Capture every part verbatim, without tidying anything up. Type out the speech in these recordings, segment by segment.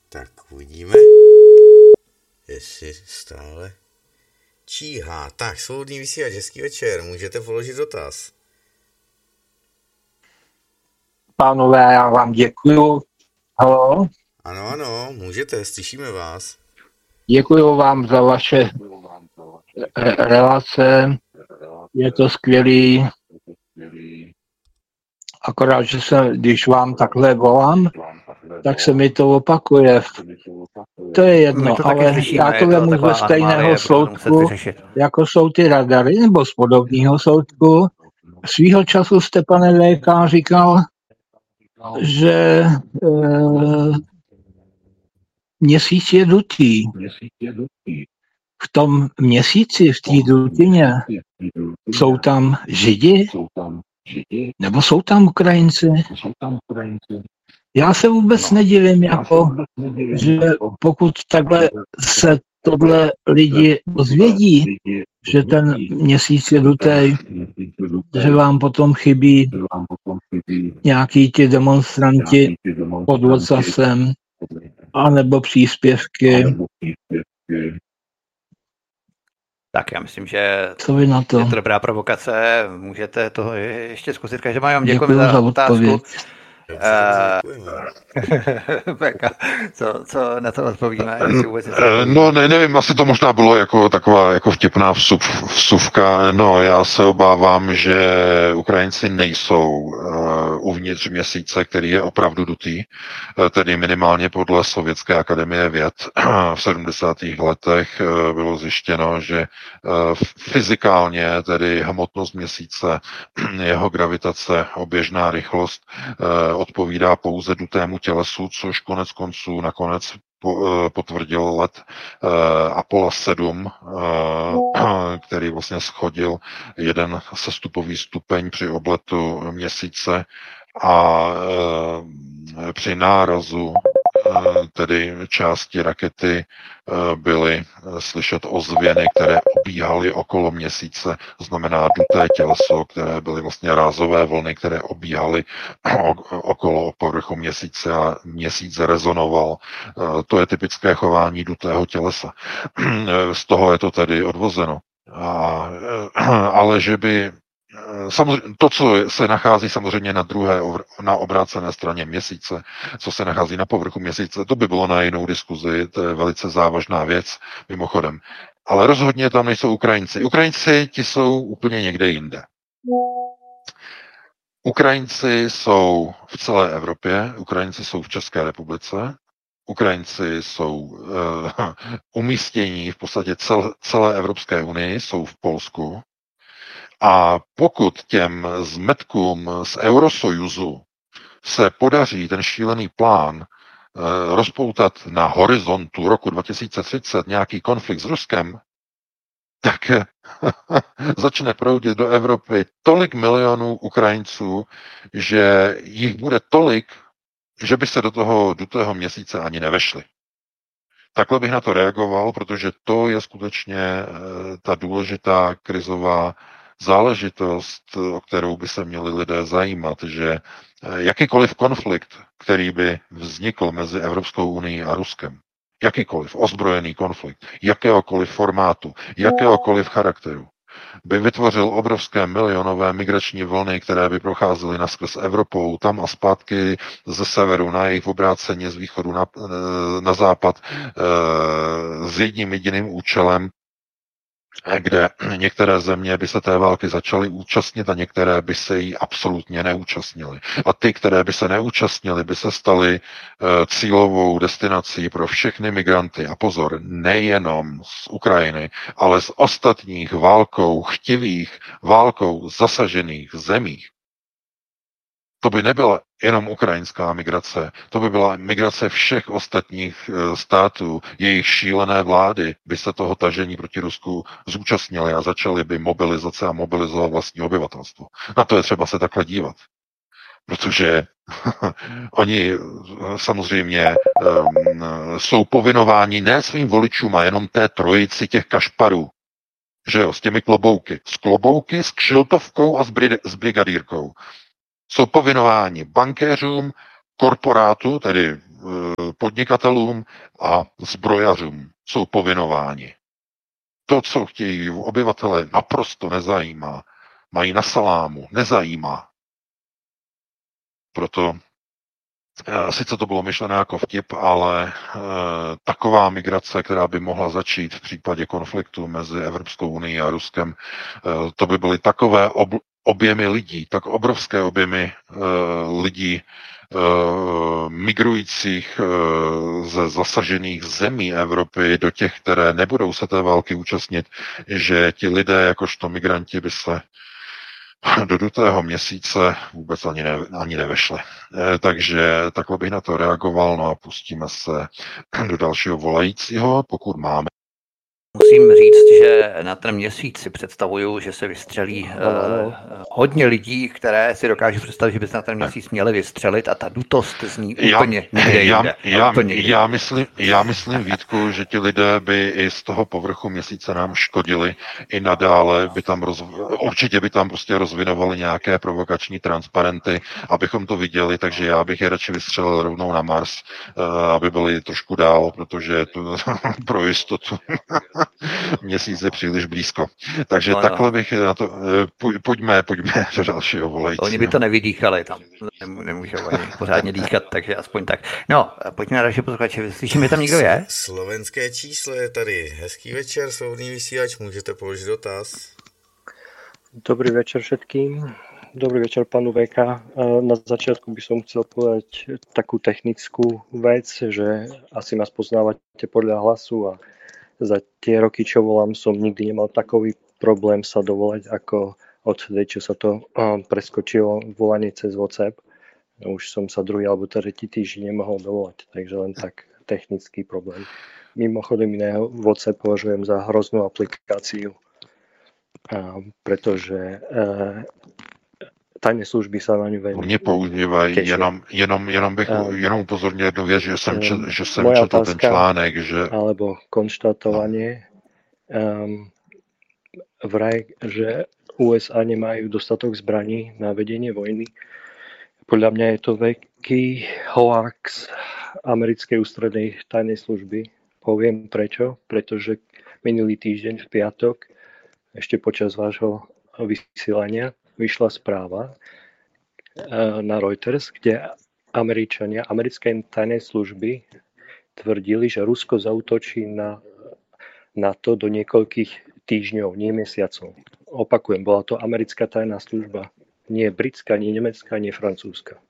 Tak uvidíme, jestli stále číhá. Tak, svobodný vysílač, hezký večer, můžete položit dotaz. Pánové, já vám děkuju. Halo? Ano, ano, můžete, slyšíme vás. Děkuju vám za vaše re- relace. Je to skvělý. Akorát, že se, když vám takhle volám, tak se mi to opakuje. To je jedno, to ale já to vemu ze stejného soudku, jako jsou ty radary, nebo z podobného soudku. Svýho času jste, pane V K, říkal, že e, měsíc je dutý. V tom měsíci, v té dutině, jsou tam Židi? Nebo jsou tam Ukrajinci? Já se vůbec nedivím, jako, že pokud takhle se tohle lidi dozvědí, že ten měsíc je dutej, že vám potom chybí nějaký ti demonstranti pod ocasem, anebo příspěvky. Tak já myslím, že Co vy na to? je to dobrá provokace, můžete to ještě zkusit. Každopádně vám děkujeme Děkuju za, za otázku. odpověď. Beka, co, co na to odpovíme? No ne, nevím, asi to možná bylo jako taková jako vtipná vsup, vsuvka. No, já se obávám, že Ukrajinci nejsou uh, uvnitř měsíce, který je opravdu dutý, uh, tedy minimálně podle Sovětské akademie věd. V sedmdesátých letech uh, bylo zjištěno, že uh, fyzikálně, tedy hmotnost měsíce, jeho gravitace, oběžná rychlost, uh, odpovídá pouze dutému tělesu, což konec konců nakonec potvrdil let Apollo sedm, který vlastně schodil jeden sestupový stupeň při obletu měsíce a při nárazu tedy části rakety byly slyšet ozvěny, které obíhaly okolo měsíce, to znamená duté těleso, které byly vlastně rázové vlny, které obíhaly okolo povrchu měsíce a měsíc rezonoval. To je typické chování dutého tělesa. Z toho je to tedy odvozeno. A, ale že by samozřejmě, to, co se nachází samozřejmě na druhé, na obrácené straně měsíce, co se nachází na povrchu měsíce, to by bylo na jinou diskuzi, to je velice závažná věc, mimochodem. Ale rozhodně tam nejsou Ukrajinci. Ukrajinci, ti jsou úplně někde jinde. Ukrajinci jsou v celé Evropě, Ukrajinci jsou v České republice, Ukrajinci jsou uh, umístění v podstatě cel, celé Evropské unii, jsou v Polsku. A pokud těm zmetkům z Eurosojuzu se podaří ten šílený plán e, rozpoutat na horizontu roku dva tisíce třicet nějaký konflikt s Ruskem, tak začne proudit do Evropy tolik milionů Ukrajinců, že jich bude tolik, že by se do toho dutého měsíce ani nevešli. Takhle bych na to reagoval, protože to je skutečně e, ta důležitá krizová záležitost, o kterou by se měli lidé zajímat, že jakýkoliv konflikt, který by vznikl mezi Evropskou unií a Ruskem, jakýkoliv ozbrojený konflikt, jakéhokoliv formátu, jakéhokoliv charakteru, by vytvořil obrovské milionové migrační vlny, které by procházely naskrz Evropou, tam a zpátky ze severu na jih, v obráceně z východu na, na západ, s jedním jediným účelem, kde některé země by se té války začaly účastnit a některé by se jí absolutně neúčastnily. A ty, které by se neúčastnily, by se staly cílovou destinací pro všechny migranty. A pozor, nejenom z Ukrajiny, ale z ostatních válkou chtivých, válkou zasažených zemích. To by nebyla jenom ukrajinská migrace, to by byla migrace všech ostatních států, jejich šílené vlády by se toho tažení proti Rusku zúčastnily a začaly by mobilizace a mobilizovat vlastní obyvatelstvo. Na to je třeba se takhle dívat. Protože oni samozřejmě um, jsou povinováni ne svým voličům a jenom té trojici těch kašparů, že jo, s těmi klobouky. S klobouky, s kšiltovkou a s, brid- s brigadírkou. Jsou povinováni bankéřům, korporátu, tedy podnikatelům a zbrojařům jsou povinováni. To, co chtějí obyvatele, naprosto nezajímá. Mají na salámu, nezajímá. Proto sice to bylo myšlené jako vtip, ale e, taková migrace, která by mohla začít v případě konfliktu mezi Evropskou unií a Ruskem, e, to by byly takové ob, objemy lidí, tak obrovské objemy e, lidí e, migrujících e, ze zasažených zemí Evropy do těch, které nebudou se té války účastnit, že ti lidé jakožto migranti by se do dutého měsíce vůbec ani, ne, ani nevešli. E, takže takhle bych na to reagoval, no a pustíme se do dalšího volajícího, pokud máme. Musím říct, že na ten měsíc si představuju, že se vystřelí uh, hodně lidí, které si dokážu představit, že by se na ten měsíc měli vystřelit a ta dutost zní úplně já, někde já, jinde. Já, úplně já, myslím, já myslím, Vítku, že ti lidé by i z toho povrchu měsíce nám škodili, i nadále by tam roz, určitě by tam prostě rozvinovali nějaké provokační transparenty, abychom to viděli, takže já bych je radši vystřelil rovnou na Mars, uh, aby byli trošku dál, protože to pro jistotu měsíc je příliš blízko. Takže no, takhle no. bych na to... Pojďme, pojďme do dalšího volajícího. Oni by to nevydýchali tam. Nemůžou ani pořádně dýchat, takže aspoň tak. No, pojďme na další posluchače. Slyšíme, tam někdo je? Slovenské číslo je tady. Hezký večer, svobodný vysílač, můžete položit dotaz. Dobrý večer všetkým. Dobrý večer, panu vé ká. Na začiatku by som chcel povedať takú technickú vec, že asi ma spoznávate podľa hlasu a za tie roky, čo volám, som nikdy nemal takový problém sa dovolať, ako odtedy, čo sa to um, preskočilo volanie cez WhatsApp. Už som sa druhý alebo tretí týždeň nemohol dovolať, takže len tak technický problém. Mimochodom iného WhatsApp považujem za hroznú aplikáciu, um, pretože uh, tajné služby sa na ňu veľmi Mě používají, jenom, jenom, jenom bych um, jenom upozornil jednu věc, že jsem, čet, že jsem četl ten článek, že... Alebo konštatovanie, um, vraj, že ú es á nemajú dostatok zbraní na vedenie vojny. Podľa mňa je to veľký hoax americkej ústrednej tajnej služby. Poviem prečo, pretože minulý týždeň v piatok, ešte počas vášho vysielania, vyšla správa na Reuters, kde Američania, americké tajné služby tvrdili, že Rusko zaútočí na NATO do niekoľkých týždňov, nie mesiacov. Opakujem, bola to americká tajná služba. Nie britská, nie nemecká, nie francúzska.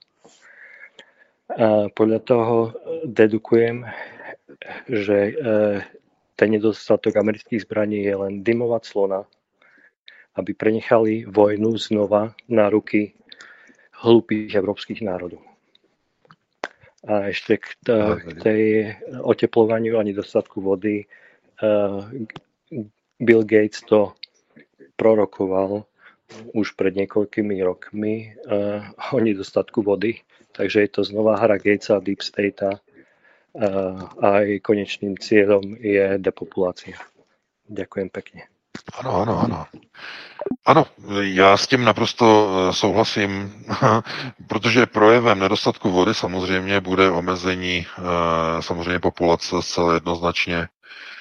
A podľa toho dedukujem, že ten nedostatok amerických zbraní je len dymová clona, aby prenechali vojnu znova na ruky hlúpých európskych národov. A ešte k, t- k tej oteplovaniu a nedostatku vody. Uh, Bill Gates to prorokoval už pred niekoľkými rokmi uh, o nedostatku vody. Takže je to znova hra Gatesa a Deep Statea uh, a jej konečným cieľom je depopulácia. Ďakujem pekne. Ano, ano, ano. Ano, já s tím naprosto souhlasím, protože projevem nedostatku vody samozřejmě bude omezení samozřejmě populace zcela jednoznačně.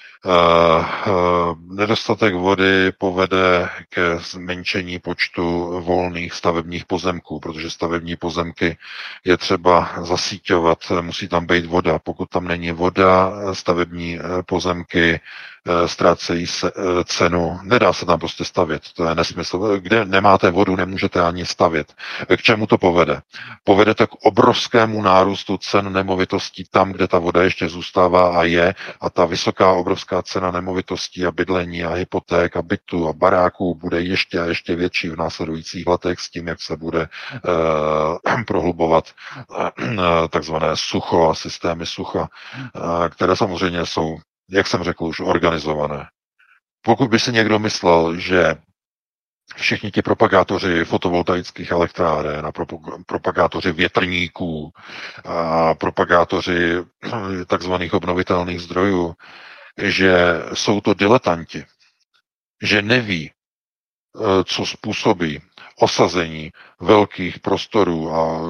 Nedostatek vody povede ke zmenšení počtu volných stavebních pozemků, protože stavební pozemky je třeba zasíťovat, musí tam být voda. Pokud tam není voda, stavební pozemky ztrácejí se, cenu. Nedá se tam prostě stavět, to je nesmysl. Kde nemáte vodu, nemůžete ani stavět. K čemu to povede? Povede to k obrovskému nárůstu cen nemovitostí tam, kde ta voda ještě zůstává a je, a ta vysoká obrovská cena nemovitostí a bydlení a hypoték a bytu a baráků bude ještě a ještě větší v následujících letech s tím, jak se bude eh, prohlubovat eh, takzvané sucho a systémy sucha, eh, které samozřejmě jsou, jak jsem řekl, už organizované. Pokud by si někdo myslel, že všichni ti propagátoři fotovoltaických elektráren a propagátoři větrníků a propagátoři takzvaných obnovitelných zdrojů, že jsou to diletanti, že neví, co způsobí osazení velkých prostorů a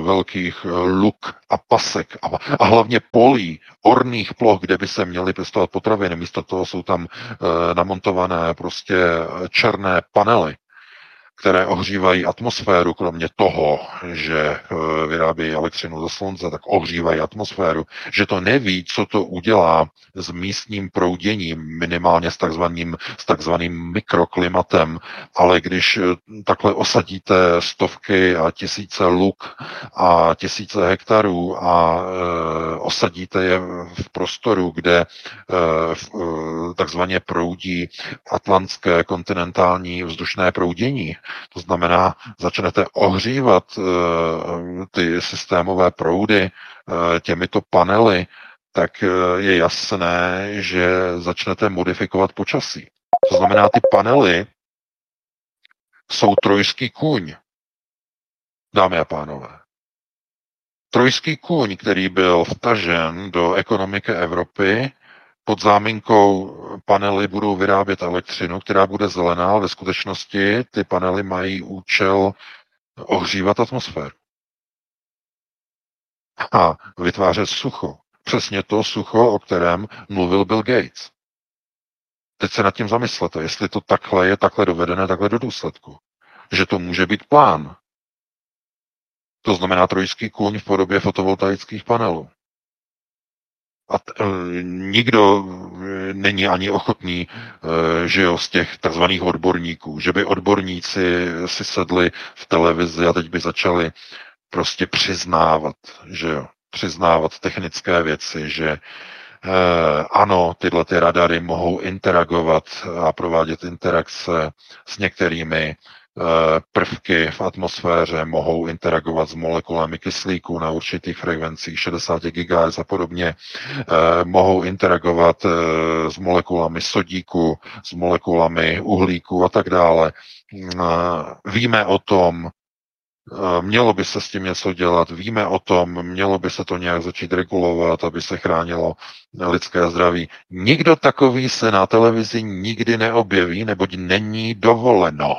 velkých luk a pasek a, a hlavně polí, orných ploch, kde by se měly pěstovat potraviny. Místo toho jsou tam e, namontované prostě černé panely, které ohřívají atmosféru, kromě toho, že vyrábějí elektřinu ze slunce, tak ohřívají atmosféru, že to neví, co to udělá s místním prouděním, minimálně s takzvaným, s takzvaným mikroklimatem, ale když takhle osadíte stovky a tisíce luk a tisíce hektarů a e, osadíte je v prostoru, kde e, takzvaně proudí atlantské kontinentální vzdušné proudění, to znamená, začnete ohřívat uh, ty systémové proudy uh, těmito panely, tak uh, je jasné, že začnete modifikovat počasí. To znamená, ty panely jsou trojský kůň, dámy a pánové. Trojský kůň, který byl vtažen do ekonomiky Evropy, pod záminkou panely budou vyrábět elektřinu, která bude zelená, ale ve skutečnosti ty panely mají účel ohřívat atmosféru. A vytvářet sucho. Přesně to sucho, o kterém mluvil Bill Gates. Teď se nad tím zamyslete, jestli to takhle je takhle dovedené, takhle do důsledku. Že to může být plán. To znamená trojský kůň v podobě fotovoltaických panelů. A t, e, nikdo není ani ochotný, e, že jo, z těch takzvaných odborníků, že by odborníci si sedli v televizi a teď by začali prostě přiznávat, že jo, přiznávat technické věci, že e, ano, tyhle ty radary mohou interagovat a provádět interakce s některými prvky v atmosféře, mohou interagovat s molekulami kyslíku na určitých frekvencích šedesát gigahertzů a podobně, mohou interagovat s molekulami sodíku, s molekulami uhlíku a tak dále. Víme o tom, mělo by se s tím něco dělat, víme o tom, mělo by se to nějak začít regulovat, aby se chránilo lidské zdraví. Nikdo takový se na televizi nikdy neobjeví, neboť není dovoleno.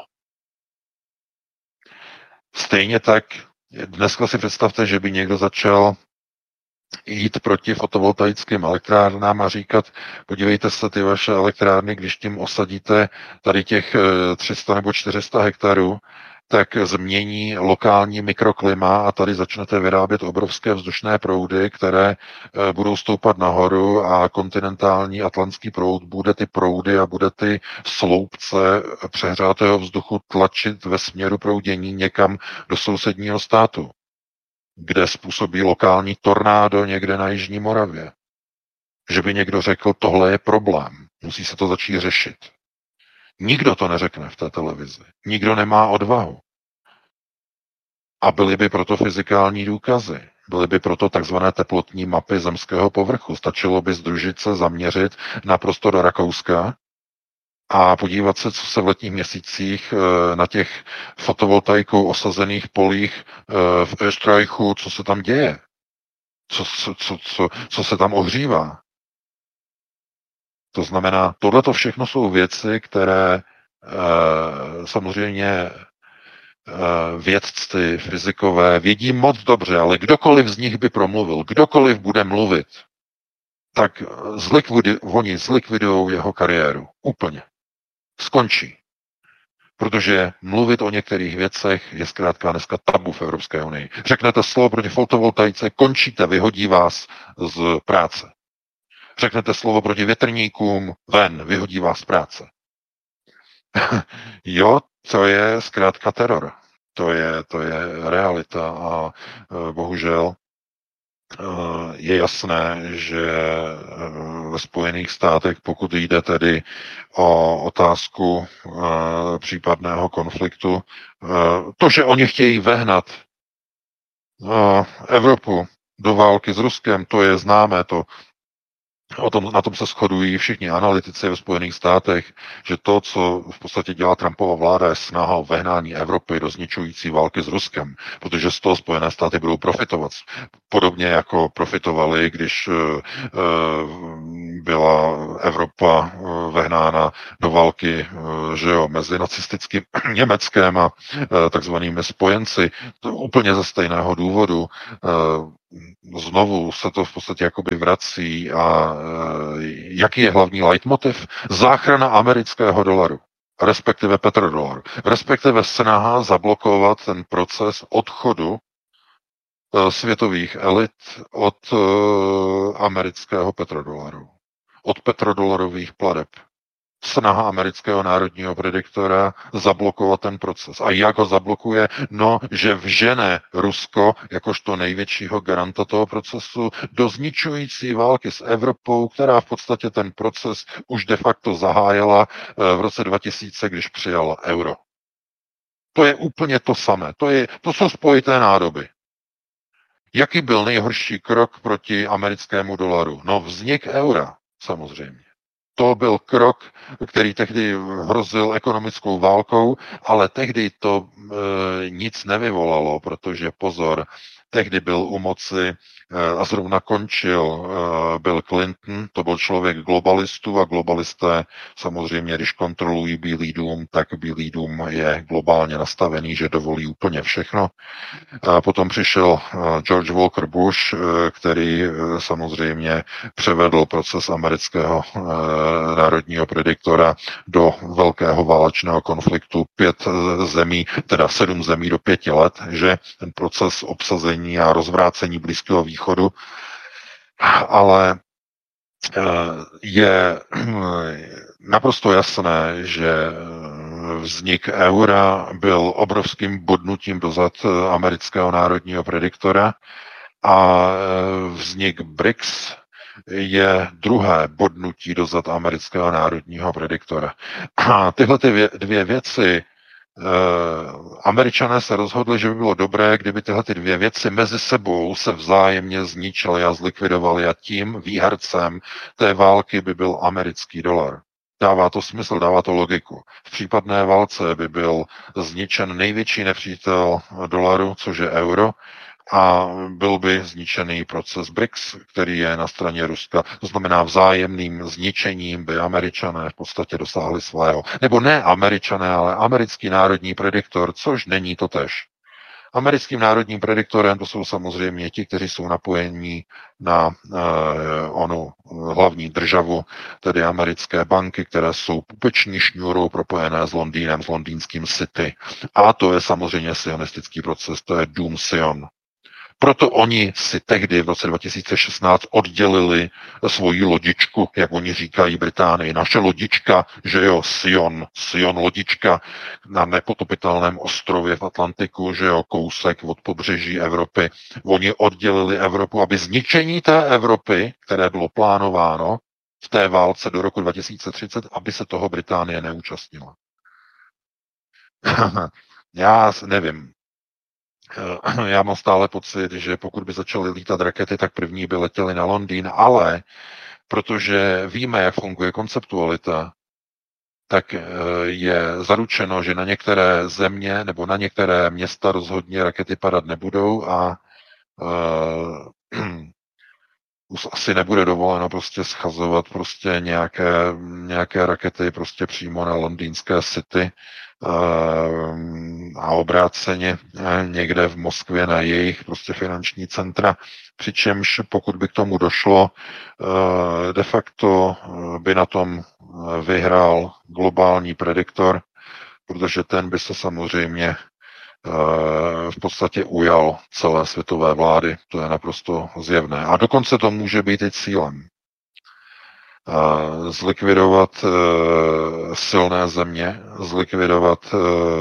Stejně tak dneska si představte, že by někdo začal jít proti fotovoltaickým elektrárnám a říkat, podívejte se, ty vaše elektrárny, když tím osadíte tady těch tři sta nebo čtyři sta hektarů, tak změní lokální mikroklima a tady začnete vyrábět obrovské vzdušné proudy, které budou stoupat nahoru a kontinentální atlantský proud bude ty proudy a bude ty sloupce přehřátého vzduchu tlačit ve směru proudění někam do sousedního státu, kde způsobí lokální tornádo někde na Jižní Moravě. Že by někdo řekl, tohle je problém, musí se to začít řešit. Nikdo to neřekne v té televizi. Nikdo nemá odvahu. A byly by proto fyzikální důkazy. Byly by proto takzvané teplotní mapy zemského povrchu. Stačilo by združit se, zaměřit na prostor Rakouska a podívat se, co se v letních měsících na těch fotovoltaikou osazených polích v Österreichu, co se tam děje. Co, co, co, co, co se tam ohřívá. To znamená, tohleto všechno jsou věci, které e, samozřejmě e, vědci, fyzikové vědí moc dobře, ale kdokoliv z nich by promluvil, kdokoliv bude mluvit, tak zlikvidi, oni zlikvidují jeho kariéru. Úplně. Skončí. Protože mluvit o některých věcech je zkrátka dneska tabu v Evropské unii. Řeknete slovo proti fotovoltaice, končíte, vyhodí vás z práce. Řeknete slovo proti větrníkům, ven, vyhodí vás z práce. Jo, to je zkrátka teror. To je, to je realita a e, bohužel e, je jasné, že e, ve Spojených státech, pokud jde tedy o otázku e, případného konfliktu, e, to, že oni chtějí vehnat e, Evropu do války s Ruskem, to je známé, to O tom, na tom se shodují všichni analytici ve Spojených státech, že to, co v podstatě dělá Trumpova vláda, je snaha o vehnání Evropy do zničující války s Ruskem, protože z toho Spojené státy budou profitovat. Podobně jako profitovali, když uh, uh, byla Evropa vehnána do války, že jo, mezi nacistickým Německem a takzvanými spojenci, to úplně ze stejného důvodu. Znovu se to v podstatě jakoby vrací a jaký je hlavní leitmotiv? Záchrana amerického dolaru, respektive petrodolaru, respektive snaha zablokovat ten proces odchodu světových elit od amerického petrodolaru, od petrodolarových plateb. Snaha amerického národního prediktora zablokovat ten proces. A jak ho zablokuje? No, že vžene Rusko, jakožto největšího garanta toho procesu, do zničující války s Evropou, která v podstatě ten proces už de facto zahájila v roce dva tisíce, když přijala euro. To je úplně to samé. To, je, to jsou spojité nádoby. Jaký byl nejhorší krok proti americkému dolaru? No, vznik eura, samozřejmě. To byl krok, který tehdy hrozil ekonomickou válkou, ale tehdy to e, nic nevyvolalo, protože pozor, tehdy byl u moci e, a zrovna končil e, Bill Clinton, to byl člověk globalistů a globalisté samozřejmě, když kontrolují Bílý dům, tak Bílý dům je globálně nastavený, že dovolí úplně všechno. A potom přišel George Walker Bush, e, který e, samozřejmě převedl proces amerického e, národního prediktora do velkého válečného konfliktu pět zemí, teda sedm zemí do pěti let, že ten proces obsazení a rozvrácení Blízkého východu, ale je naprosto jasné, že vznik eura byl obrovským bodnutím dozad amerického národního prediktora a vznik B R I C S je druhé bodnutí dozad amerického národního prediktora. A tyhle ty dvě věci, eh, Američané se rozhodli, že by bylo dobré, kdyby tyhle ty dvě věci mezi sebou se vzájemně zničily a zlikvidovaly a tím výhercem té války by byl americký dolar. Dává to smysl, dává to logiku. V případné válce by byl zničen největší nepřítel dolaru, což je euro, a byl by zničený proces B R I C S, který je na straně Ruska. To znamená vzájemným zničením by Američané v podstatě dosáhli svého. Nebo ne Američané, ale americký národní prediktor, což není to též. Americkým národním prediktorem to jsou samozřejmě ti, kteří jsou napojení na eh, onu hlavní državu, tedy americké banky, které jsou pupeční šňůrou propojené s Londýnem, s londýnským City. A to je samozřejmě sionistický proces, to je Dům Sion. Proto oni si tehdy v roce dva tisíce šestnáct oddělili svoji lodičku, jak oni říkají Británii. Naše lodička, že jo, Sion, Sion lodička na nepotopitelném ostrově v Atlantiku, že jo, kousek od pobřeží Evropy. Oni oddělili Evropu, aby zničení té Evropy, které bylo plánováno v té válce do roku dva tisíce třicet, aby se toho Británie neúčastnila. Já nevím. Já mám stále pocit, že pokud by začaly lítat rakety, tak první by letěly na Londýn, ale protože víme, jak funguje konceptualita, tak je zaručeno, že na některé země nebo na některé města rozhodně rakety padat nebudou a uh, už asi nebude dovoleno prostě schazovat prostě nějaké, nějaké rakety prostě přímo na londýnské City a obráceně někde v Moskvě na jejich prostě finanční centra, přičemž pokud by k tomu došlo, de facto by na tom vyhrál globální prediktor, protože ten by se samozřejmě v podstatě ujal celé světové vlády, to je naprosto zjevné. A dokonce to může být i cílem. Zlikvidovat silné země, zlikvidovat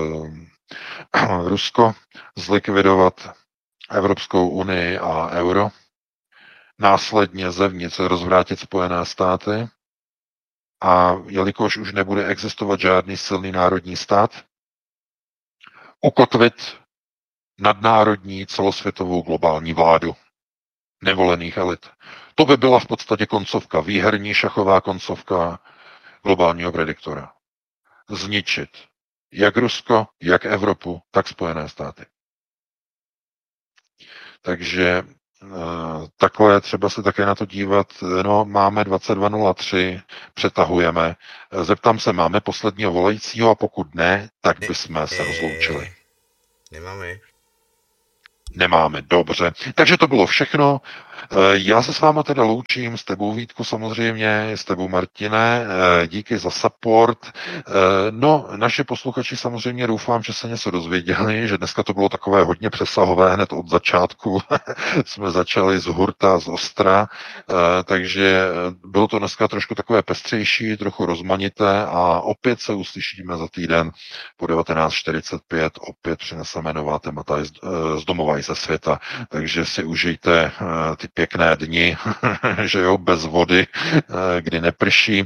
Rusko, zlikvidovat Evropskou unii a euro, následně zevnitř rozvrátit Spojené státy a jelikož už nebude existovat žádný silný národní stát, ukotvit nadnárodní celosvětovou globální vládu nevolených elit. To by byla v podstatě koncovka, výherní šachová koncovka globálního prediktora. Zničit jak Rusko, jak Evropu, tak Spojené státy. Takže takhle třeba se také na to dívat, no máme dvacet dva nula tři, přetahujeme. Zeptám se, máme posledního volajícího a pokud ne, tak bychom se rozloučili. Nemáme. Nemáme, dobře. Takže to bylo všechno. Já se s váma teda loučím, s tebou Vítku samozřejmě, s tebou Martine, díky za support. No, naše posluchači samozřejmě doufám, že se něco dozvěděli, že dneska to bylo takové hodně přesahové, hned od začátku jsme začali z hurta, z ostra, takže bylo to dneska trošku takové pestřejší, trochu rozmanité a opět se uslyšíme za týden po devatenáct čtyřicet pět, opět přineseme nová témata z domova i ze světa, takže si užijte ty pěkné dni, že jo, bez vody, kdy neprší.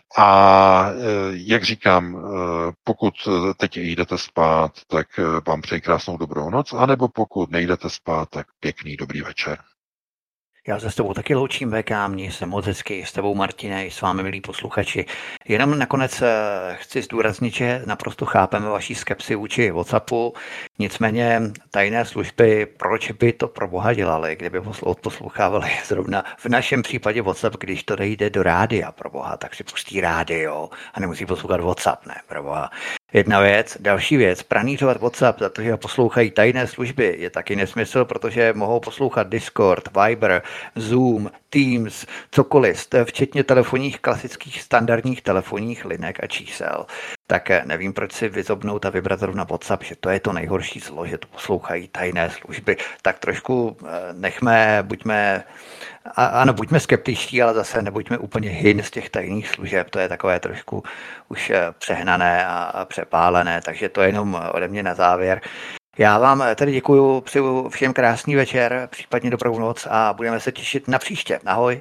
A jak říkám, pokud teď jdete spát, tak vám přeji krásnou dobrou noc, anebo pokud nejdete spát, tak pěkný dobrý večer. Já se s tebou taky loučím, V K, mě se moc hezky, s tebou Martine, i s vámi milí posluchači. Jenom nakonec chci zdůraznit, že naprosto chápeme vaší skepsi vůči WhatsAppu, nicméně tajné služby, proč by to pro boha dělali, kdyby odposlouchávali zrovna v našem případě WhatsApp, když to jde do rádia pro boha, tak si pustí rádio a nemusí poslouchat WhatsApp, ne, pro boha. Jedna věc, další věc, pranířovat WhatsApp, za to, že ho poslouchají tajné služby, je taky nesmysl, protože mohou poslouchat Discord, Viber, Zoom, Teams, cokoliv, včetně telefonních, klasických standardních telefonních linek a čísel. Tak nevím, proč si vyzobnout a vybrat zrovna WhatsApp, že to je to nejhorší zlo, že to poslouchají tajné služby. Tak trošku nechme, buďme, ano, buďme skeptičtí, ale zase nebuďme úplně hin z těch tajných služeb, to je takové trošku už přehnané a přepálené, takže to je jenom ode mě na závěr. Já vám tedy děkuju, přeju všem krásný večer, případně dobrou noc a budeme se těšit na příště. Ahoj.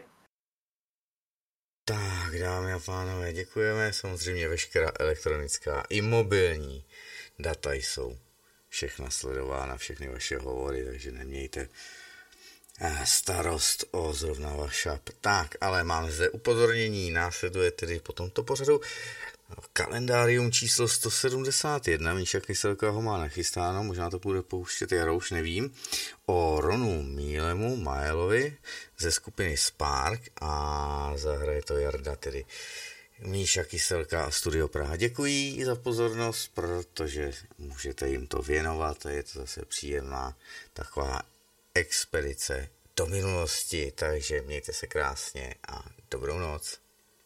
Tak, dámy a pánové, děkujeme. Samozřejmě veškerá elektronická i mobilní data jsou všechna sledována, všechny vaše hovory, takže nemějte starost o zrovna WhatsApp. Tak, ale máme zde upozornění, následuje tedy po tomto pořadu kalendárium číslo sto sedmdesát jedna, Míša Kyselka ho má nachystáno, možná to bude pouštět, já už nevím, o Ronu Mílemu Majelovi ze skupiny Spark a zahraje to Jarda, tedy Míša Kyselka a Studio Praha. Děkuji za pozornost, protože můžete jim to věnovat a je to zase příjemná taková expedice do minulosti, takže mějte se krásně a dobrou noc.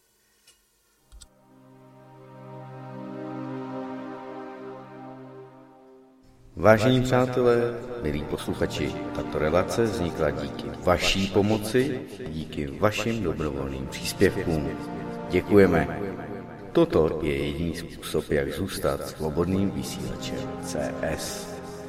Vážení přátelé, milí posluchači, tato relace vznikla díky vaší pomoci, díky vašim dobrovolným příspěvkům. Děkujeme. Toto je jediný způsob, jak zůstat svobodným vysílačem C S.